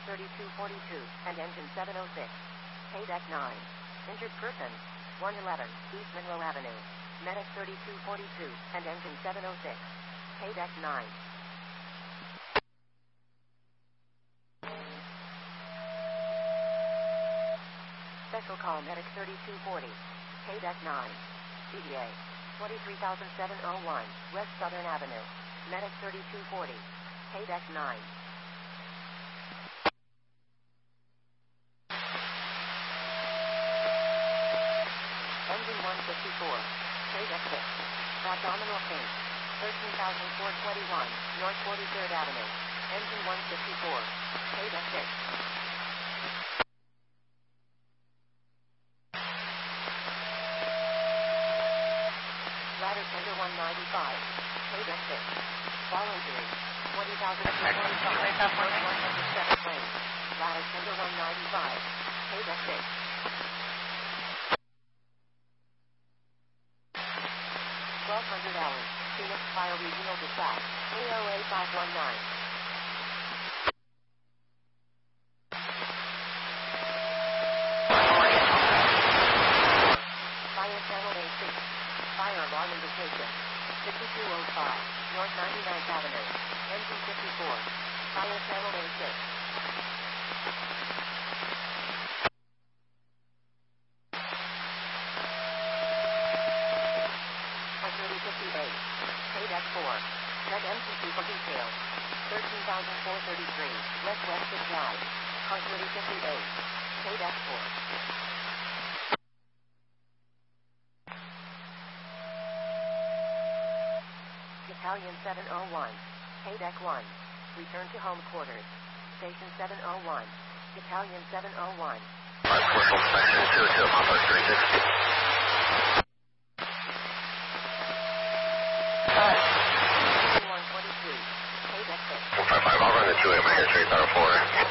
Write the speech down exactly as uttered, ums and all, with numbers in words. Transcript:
thirty-two forty-two, and engine seven oh six. Paydeck nine. Injured person. one eleven, East Monroe Avenue. Medic thirty-two forty-two, and engine seven oh six. Paydeck nine. Special call Medic thirty-two forty. Paydeck nine. C D A. twenty-three thousand seven oh one, West Southern Avenue. Medic thirty-two forty. Paydeck nine. Engine one fifty-four. Paydeck six. Abdominal pain. thirteen thousand four hundred twenty-one, North forty-third Avenue. Engine one fifty-four. Paydeck six. Ladder tender one ninety-five. Paydeck six. Fall injury. twenty thousand two hundred twenty-five. one hundred seven claims. Ladder tender one ninety-five. Paydeck six. twelve hundred hours. Phoenix Fire Regional Dispatch. A O A five one nine. Fire channel A six. Fire alarm indication. fifty-two oh five. North ninety-ninth Avenue. Engine fifty-four. Fire channel A six. thirty fifty-eight. Paydeck four. Check M T C for details. thirteen thousand four hundred thirty-three. West Westwood Drive. Car thirty fifty-eight. Paydeck four. Battalion seven oh one. Paydeck one. Return to home quarters. Station seven oh one. Battalion seven oh one. Commercial Section two to Papa three sixty. one twenty-two. Paydeck six. four five five, I'll run the two A, Mega three oh four.